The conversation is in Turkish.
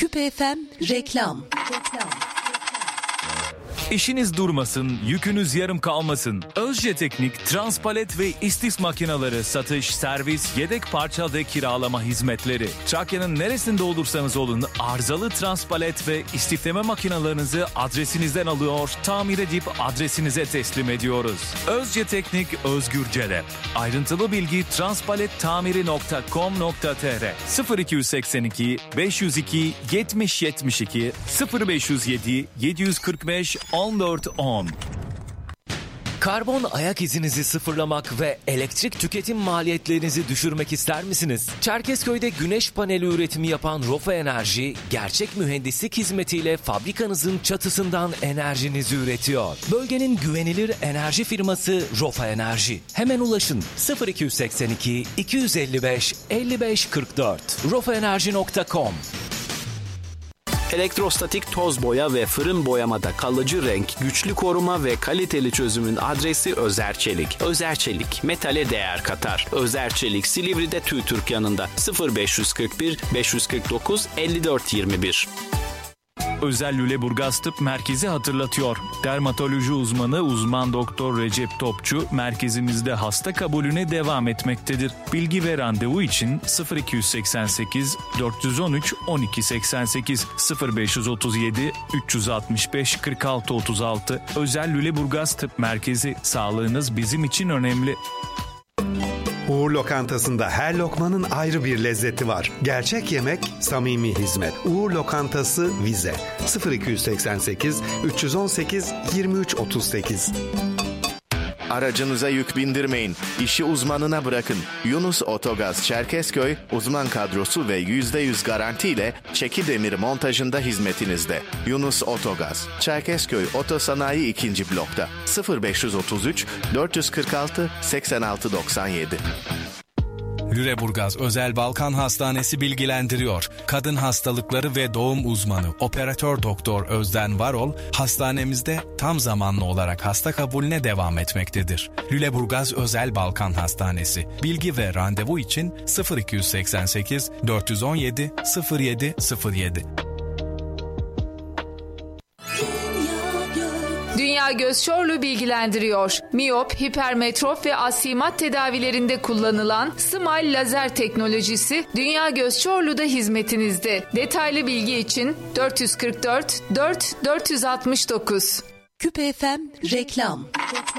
Küpe FM reklam. İşiniz durmasın, yükünüz yarım kalmasın. Özce Teknik, transpalet ve istis makineleri satış, servis, yedek parça ve kiralama hizmetleri. Trakya'nın neresinde olursanız olun arızalı transpalet ve istifleme makinalarınızı adresinizden alıyor, tamir edip adresinize teslim ediyoruz. Özce Teknik, Özgür Celep. Ayrıntılı bilgi transpalettamiri.com.tr 0282 502 70 72 0507 745 1410. Karbon ayak izinizi sıfırlamak ve elektrik tüketim maliyetlerinizi düşürmek ister misiniz? Çerkezköy'de güneş paneli üretimi yapan Rofa Enerji, gerçek mühendislik hizmetiyle fabrikanızın çatısından enerjinizi üretiyor. Bölgenin güvenilir enerji firması Rofa Enerji. Hemen ulaşın 0282 255 55 44 rofaenerji.com. Elektrostatik toz boya ve fırın boyamada kalıcı renk, güçlü koruma ve kaliteli çözümün adresi Özer Çelik. Özer Çelik, metale değer katar. Özer Çelik, Silivri'de TÜİTÜRK yanında 0541 549 54 21. Özel Lüleburgaz Tıp Merkezi hatırlatıyor. Dermatoloji uzman doktor Recep Topçu merkezimizde hasta kabulüne devam etmektedir. Bilgi ve randevu için 0288 413 1288 0537 365 46 36. Özel Lüleburgaz Tıp Merkezi, sağlığınız bizim için önemli. Uğur Lokantası'nda her lokmanın ayrı bir lezzeti var. Gerçek yemek, samimi hizmet. Uğur Lokantası Vize 0288 318 23 38. Aracınıza yük bindirmeyin. İşi uzmanına bırakın. Yunus Otogaz Çerkezköy uzman kadrosu ve %100 garantiyle çeki demir montajında hizmetinizde. Yunus Otogaz Çerkezköy Otosanayi 2. blokta 0533 446 86 97. Lüleburgaz Özel Balkan Hastanesi bilgilendiriyor. Kadın hastalıkları ve doğum uzmanı Operatör Doktor Özden Varol, hastanemizde tam zamanlı olarak hasta kabulüne devam etmektedir. Lüleburgaz Özel Balkan Hastanesi. Bilgi ve randevu için 0288 417 0707. Dünya Göz Çorlu bilgilendiriyor. Miyop, hipermetrop ve astigmat tedavilerinde kullanılan Smile lazer teknolojisi Dünya Göz Çorlu'da hizmetinizde. Detaylı bilgi için 444 4 469. Küpe FM reklam.